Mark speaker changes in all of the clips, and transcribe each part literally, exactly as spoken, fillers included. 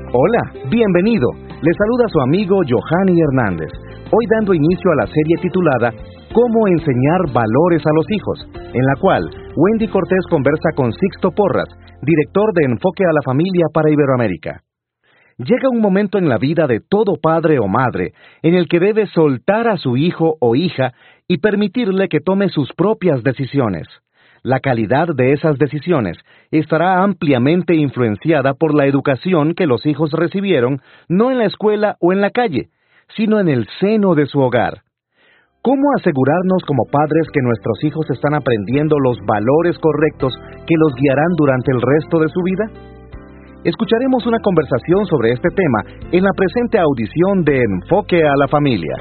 Speaker 1: Hola, bienvenido. Le saluda su amigo Johanny Hernández. Hoy dando inicio a la serie titulada ¿Cómo enseñar valores a los hijos?, en la cual Wendy Cortés conversa con Sixto Porras, director de Enfoque a la Familia para Iberoamérica. Llega un momento en la vida de todo padre o madre en el que debe soltar a su hijo o hija y permitirle que tome sus propias decisiones. La calidad de esas decisiones estará ampliamente influenciada por la educación que los hijos recibieron, no en la escuela o en la calle, sino en el seno de su hogar. ¿Cómo asegurarnos como padres que nuestros hijos están aprendiendo los valores correctos que los guiarán durante el resto de su vida? Escucharemos una conversación sobre este tema en la presente audición de Enfoque a la Familia.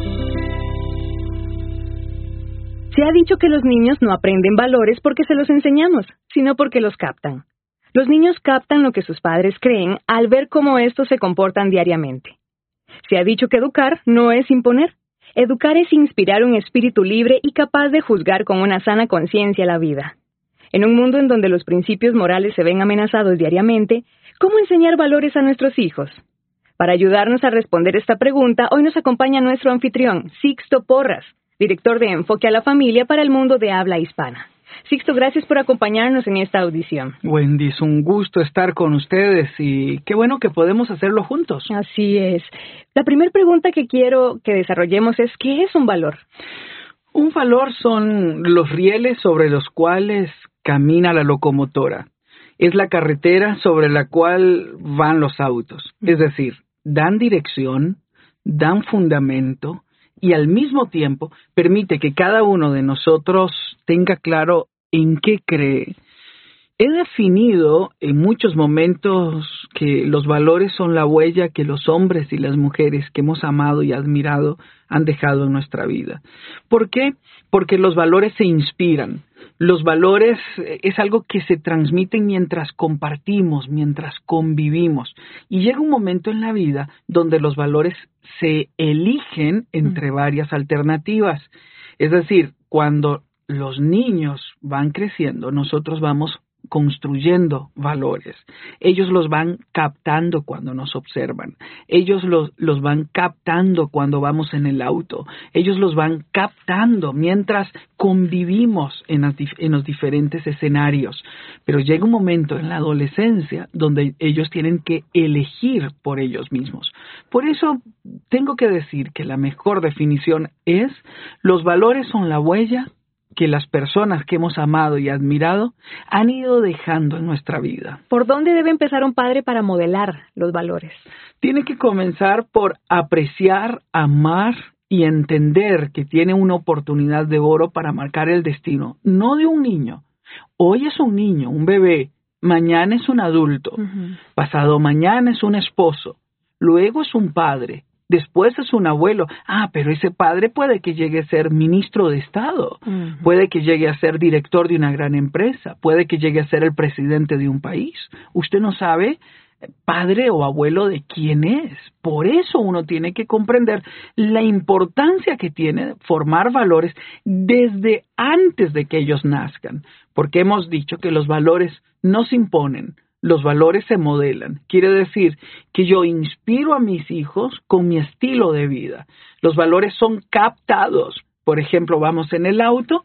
Speaker 2: Se ha dicho que los niños no aprenden valores porque se los enseñamos, sino porque los captan. Los niños captan lo que sus padres creen al ver cómo estos se comportan diariamente. Se ha dicho que educar no es imponer. Educar es inspirar un espíritu libre y capaz de juzgar con una sana conciencia la vida. En un mundo en donde los principios morales se ven amenazados diariamente, ¿cómo enseñar valores a nuestros hijos? Para ayudarnos a responder esta pregunta, hoy nos acompaña nuestro anfitrión, Sixto Porras, director de Enfoque a la Familia para el mundo de habla hispana. Sixto, gracias por acompañarnos en esta audición.
Speaker 3: Wendy, es un gusto estar con ustedes y qué bueno que podemos hacerlo juntos.
Speaker 2: Así es. La primera pregunta que quiero que desarrollemos es, ¿qué es un valor?
Speaker 3: Un valor son los rieles sobre los cuales camina la locomotora. Es la carretera sobre la cual van los autos. Es decir, dan dirección, dan fundamento, y al mismo tiempo permite que cada uno de nosotros tenga claro en qué cree. He definido en muchos momentos que los valores son la huella que los hombres y las mujeres que hemos amado y admirado han dejado en nuestra vida. ¿Por qué? Porque los valores se inspiran. Los valores es algo que se transmiten mientras compartimos, mientras convivimos. Y llega un momento en la vida donde los valores se eligen entre varias alternativas. Es decir, cuando los niños van creciendo, nosotros vamos construyendo valores. Ellos los van captando cuando nos observan. Ellos los, los van captando cuando vamos en el auto. Ellos los van captando mientras convivimos en, las, en los diferentes escenarios. Pero llega un momento en la adolescencia donde ellos tienen que elegir por ellos mismos. Por eso tengo que decir que la mejor definición es: los valores son la huella que las personas que hemos amado y admirado han ido dejando en nuestra vida.
Speaker 2: ¿Por dónde debe empezar un padre para modelar los valores?
Speaker 3: Tiene que comenzar por apreciar, amar y entender que tiene una oportunidad de oro para marcar el destino, no de un niño. Hoy es un niño, un bebé, mañana es un adulto, uh-huh. Pasado mañana es un esposo, luego es un padre. Después es un abuelo. Ah, pero ese padre puede que llegue a ser ministro de Estado, uh-huh. Puede que llegue a ser director de una gran empresa, puede que llegue a ser el presidente de un país. Usted no sabe, padre o abuelo, de quién es. Por eso uno tiene que comprender la importancia que tiene formar valores desde antes de que ellos nazcan, porque hemos dicho que los valores no se imponen. Los valores se modelan. Quiere decir que yo inspiro a mis hijos con mi estilo de vida. Los valores son captados. Por ejemplo, vamos en el auto,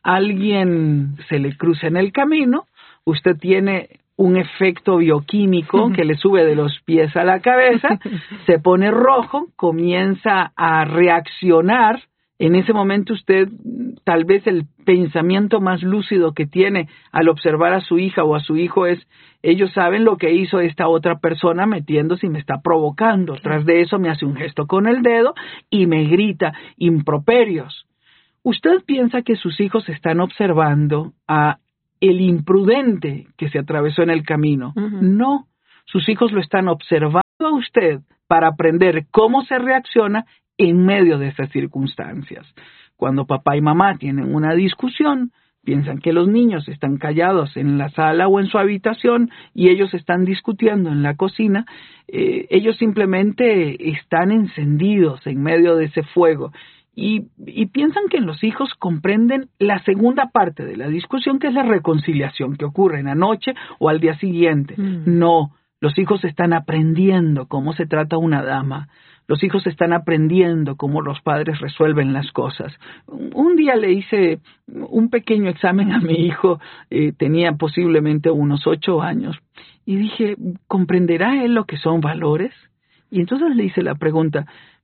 Speaker 3: alguien se le cruza en el camino, usted tiene un efecto bioquímico que le sube de los pies a la cabeza, se pone rojo, comienza a reaccionar. En ese momento usted, tal vez el pensamiento más lúcido que tiene al observar a su hija o a su hijo es: ellos saben lo que hizo esta otra persona metiéndose y me está provocando. Tras de eso me hace un gesto con el dedo y me grita improperios. ¿Usted piensa que sus hijos están observando a el imprudente que se atravesó en el camino? Uh-huh. No, sus hijos lo están observando a usted para aprender cómo se reacciona en medio de esas circunstancias. Cuando papá y mamá tienen una discusión, piensan que los niños están callados en la sala o en su habitación y ellos están discutiendo en la cocina, eh, ellos simplemente están encendidos en medio de ese fuego y, y piensan que los hijos comprenden la segunda parte de la discusión, que es la reconciliación que ocurre en la noche o al día siguiente. Mm. No, Los hijos están aprendiendo cómo se trata una dama. Los hijos están aprendiendo cómo los padres resuelven las cosas. Un día le hice un pequeño examen a mi hijo, eh, tenía posiblemente unos ocho años, y dije, ¿comprenderá él lo que son valores? Y entonces le hice la pregunta,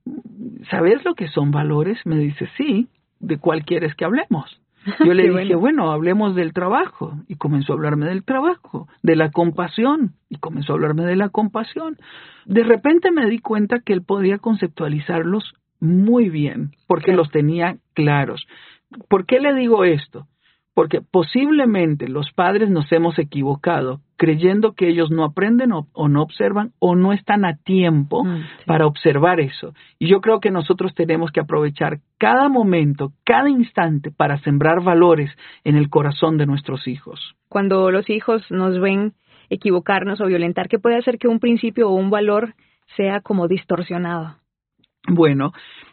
Speaker 3: ¿sabes lo que son valores? Me dice, sí, ¿de cuál quieres que hablemos? Yo le dije, bueno. bueno, hablemos del trabajo. Y comenzó a hablarme del trabajo, de la compasión. Y comenzó a hablarme de la compasión. De repente me di cuenta que él podía conceptualizarlos muy bien, porque sí. los tenía claros. ¿Por qué le digo esto? Porque posiblemente los padres nos hemos equivocado creyendo que ellos no aprenden o, o no observan o no están a tiempo mm, sí. para observar eso. Y yo creo que nosotros tenemos que aprovechar cada momento, cada instante para sembrar valores en el corazón de nuestros hijos.
Speaker 2: Cuando los hijos nos ven equivocarnos o violentar, ¿qué puede hacer que un principio o un valor sea como distorsionado?
Speaker 3: Bueno,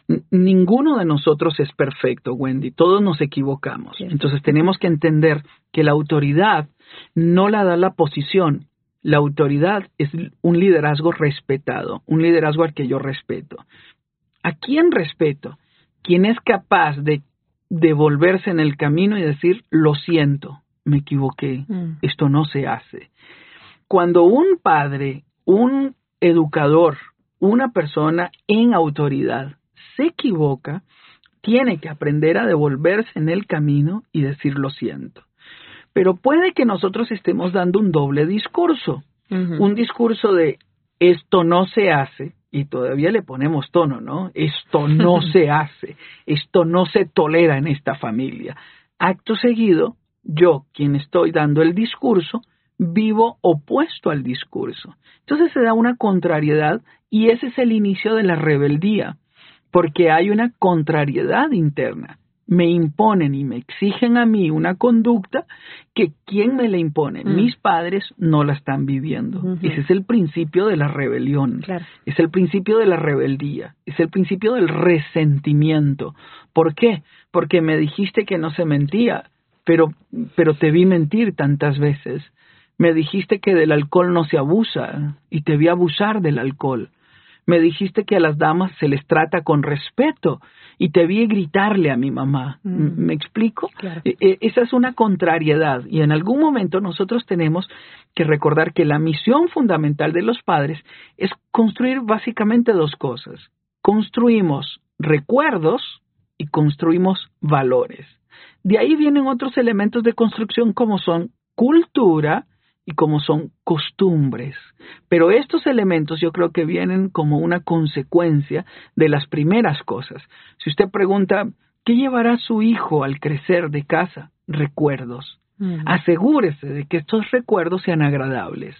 Speaker 3: ninguno de nosotros es perfecto, Wendy. Todos nos equivocamos. Sí. Entonces tenemos que entender que la autoridad no la da la posición. La autoridad es un liderazgo respetado, un liderazgo al que yo respeto. ¿A quién respeto? Quien es capaz de devolverse en el camino y decir, lo siento, me equivoqué, mm. esto no se hace. Cuando un padre, un educador, una persona en autoridad se equivoca, tiene que aprender a devolverse en el camino y decir lo siento. Pero puede que nosotros estemos dando un doble discurso, uh-huh. un discurso de esto no se hace, y todavía le ponemos tono, ¿no? Esto no se hace, esto no se tolera en esta familia. Acto seguido, yo, quien estoy dando el discurso, vivo opuesto al discurso. Entonces se da una contrariedad y ese es el inicio de la rebeldía, porque hay una contrariedad interna. Me imponen y me exigen a mí una conducta que ¿quién me la impone? Mm. Mis padres no la están viviendo. Uh-huh. Ese es el principio de la rebelión. Claro. Es el principio de la rebeldía. Es el principio del resentimiento. ¿Por qué? Porque me dijiste que no se mentía, pero, pero te vi mentir tantas veces. Me dijiste que del alcohol no se abusa y te vi abusar del alcohol. Me dijiste que a las damas se les trata con respeto y te vi gritarle a mi mamá. Mm. ¿Me explico? Claro. E- esa es una contrariedad y en algún momento nosotros tenemos que recordar que la misión fundamental de los padres es construir básicamente dos cosas. Construimos recuerdos y construimos valores. De ahí vienen otros elementos de construcción como son cultura y como son costumbres. Pero estos elementos yo creo que vienen como una consecuencia de las primeras cosas. Si usted pregunta, ¿qué llevará su hijo al crecer de casa? Recuerdos. Mm. Asegúrese de que estos recuerdos sean agradables.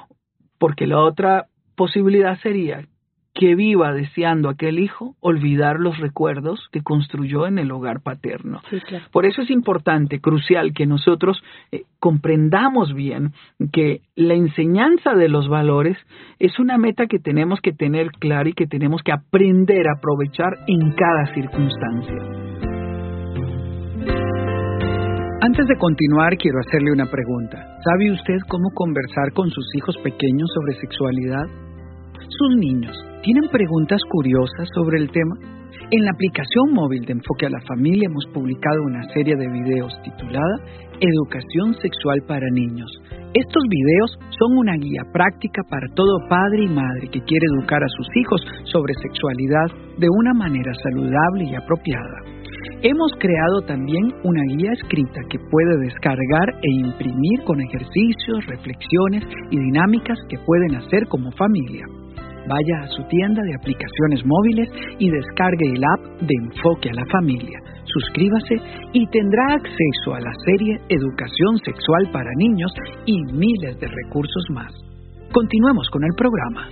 Speaker 3: Porque la otra posibilidad sería que viva deseando aquel hijo olvidar los recuerdos que construyó en el hogar paterno. Sí, claro. Por eso es importante, crucial, que nosotros eh, comprendamos bien que la enseñanza de los valores es una meta que tenemos que tener clara y que tenemos que aprender a aprovechar en cada circunstancia. Antes de continuar, quiero hacerle una pregunta. ¿Sabe usted cómo conversar con sus hijos pequeños sobre sexualidad? Sus niños ¿tienen preguntas curiosas sobre el tema? En la aplicación móvil de Enfoque a la Familia hemos publicado una serie de videos titulada Educación Sexual para Niños. Estos videos son una guía práctica para todo padre y madre que quiere educar a sus hijos sobre sexualidad de una manera saludable y apropiada. Hemos creado también una guía escrita que puede descargar e imprimir con ejercicios, reflexiones y dinámicas que pueden hacer como familia. Vaya a su tienda de aplicaciones móviles y descargue el app de Enfoque a la Familia. Suscríbase y tendrá acceso a la serie Educación Sexual para Niños y miles de recursos más. Continuemos con el programa.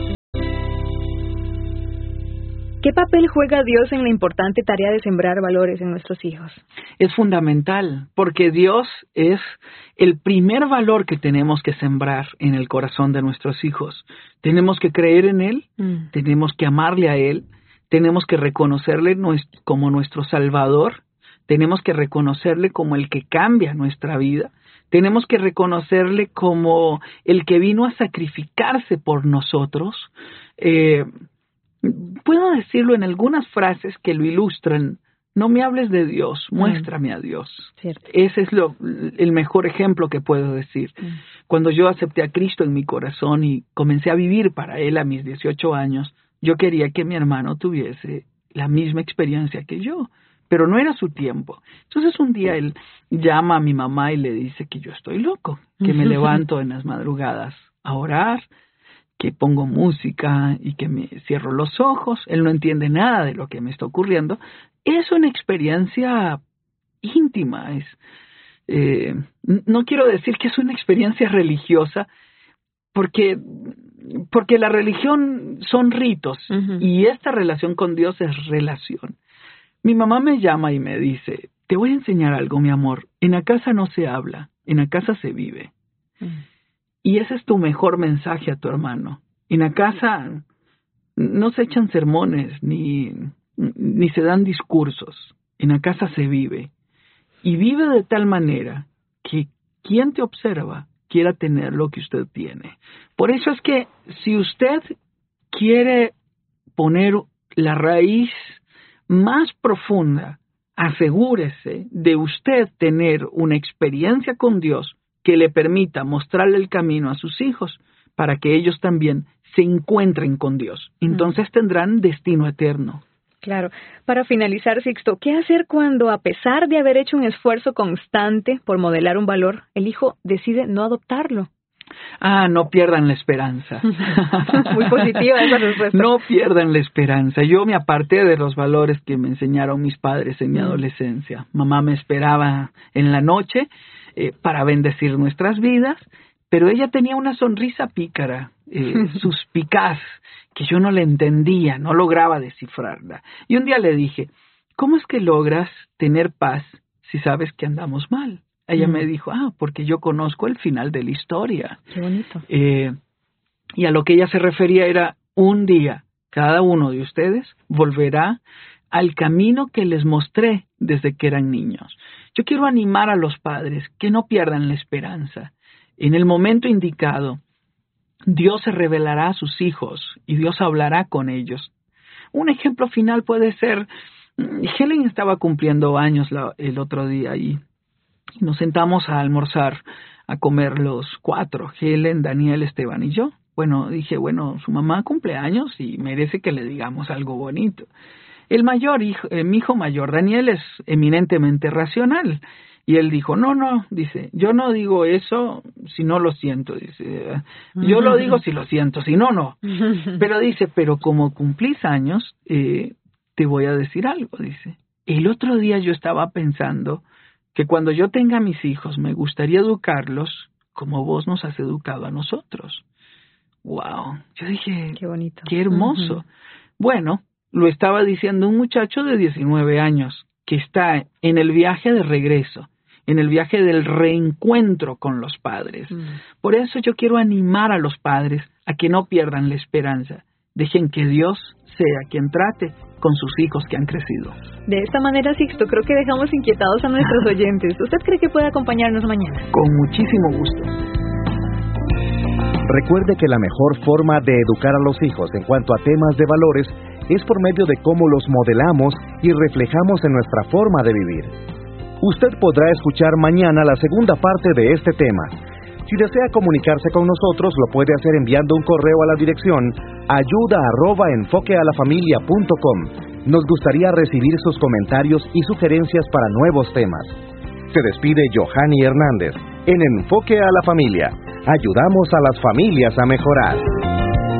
Speaker 2: ¿Qué papel juega Dios en la importante tarea de sembrar valores en nuestros hijos?
Speaker 3: Es fundamental, porque Dios es el primer valor que tenemos que sembrar en el corazón de nuestros hijos. Tenemos que creer en Él, mm. tenemos que amarle a Él, tenemos que reconocerle como nuestro Salvador, tenemos que reconocerle como el que cambia nuestra vida, Tenemos que reconocerle como el que vino a sacrificarse por nosotros. Eh, puedo decirlo en algunas frases que lo ilustran. No me hables de Dios, muéstrame mm. a Dios.
Speaker 2: Cierto.
Speaker 3: Ese es lo, el mejor ejemplo que puedo decir. Mm. Cuando yo acepté a Cristo en mi corazón y comencé a vivir para Él a mis dieciocho años, yo quería que mi hermano tuviese la misma experiencia que yo, pero no era su tiempo. Entonces un día él llama a mi mamá y le dice que yo estoy loco, que me levanto en las madrugadas a orar, que pongo música y que me cierro los ojos. Él no entiende nada de lo que me está ocurriendo. Es una experiencia íntima. Es, eh, no quiero decir que es una experiencia religiosa, porque, porque la religión son ritos, uh-huh. y esta relación con Dios es relación. Mi mamá me llama y me dice, te voy a enseñar algo, mi amor. En la casa no se habla, en la casa se vive. Uh-huh. Y ese es tu mejor mensaje a tu hermano. En la casa no se echan sermones, ni, ni se dan discursos. En la casa se vive. Y vive de tal manera que quien te observa quiera tener lo que usted tiene. Por eso es que si usted quiere poner la raíz más profunda, asegúrese de usted tener una experiencia con Dios que le permita mostrarle el camino a sus hijos para que ellos también se encuentren con Dios. Entonces mm. tendrán destino eterno.
Speaker 2: Claro. Para finalizar, Sixto, ¿qué hacer cuando, a pesar de haber hecho un esfuerzo constante por modelar un valor, el hijo decide no adoptarlo?
Speaker 3: Ah, no pierdan la esperanza.
Speaker 2: Muy positiva esa respuesta.
Speaker 3: No pierdan la esperanza. Yo me aparté de los valores que me enseñaron mis padres en mi mm. adolescencia. Mamá me esperaba en la noche eh, para bendecir nuestras vidas, pero ella tenía una sonrisa pícara, eh, suspicaz, que yo no le entendía, no lograba descifrarla. Y un día le dije, ¿cómo es que logras tener paz si sabes que andamos mal? Ella mm. me dijo, ah, porque yo conozco el final de la historia.
Speaker 2: Qué bonito.
Speaker 3: Eh, y a lo que ella se refería era, un día, cada uno de ustedes volverá al camino que les mostré desde que eran niños. Yo quiero animar a los padres que no pierdan la esperanza. En el momento indicado, Dios se revelará a sus hijos y Dios hablará con ellos. Un ejemplo final puede ser, Helen estaba cumpliendo años la, el otro día y nos sentamos a almorzar, a comer los cuatro, Helen, Daniel, Esteban y yo. Bueno, dije, bueno, su mamá cumple años y merece que le digamos algo bonito. El mayor hijo, eh, mi hijo mayor, Daniel, es eminentemente racional. Y él dijo, no, no, dice, yo no digo eso si no lo siento, dice, yo lo digo si lo siento, si no, no. Pero dice, pero como cumplís años, eh, te voy a decir algo, dice. El otro día yo estaba pensando que cuando yo tenga mis hijos me gustaría educarlos como vos nos has educado a nosotros. Wow, yo dije,
Speaker 2: qué bonito,
Speaker 3: qué hermoso. Uh-huh. Bueno, lo estaba diciendo un muchacho de diecinueve años que está en el viaje de regreso, en el viaje del reencuentro con los padres. Mm. Por eso yo quiero animar a los padres a que no pierdan la esperanza. Dejen que Dios sea quien trate con sus hijos que han crecido.
Speaker 2: De esta manera, Sixto, creo que dejamos inquietados a nuestros oyentes. ¿Usted cree que puede acompañarnos mañana?
Speaker 3: Con muchísimo gusto.
Speaker 1: Recuerde que la mejor forma de educar a los hijos en cuanto a temas de valores es por medio de cómo los modelamos y reflejamos en nuestra forma de vivir. Usted podrá escuchar mañana la segunda parte de este tema. Si desea comunicarse con nosotros, lo puede hacer enviando un correo a la dirección ayuda arroba enfoquealafamilia punto com. Nos gustaría recibir sus comentarios y sugerencias para nuevos temas. Se despide Johanny Hernández en Enfoque a la Familia. Ayudamos a las familias a mejorar.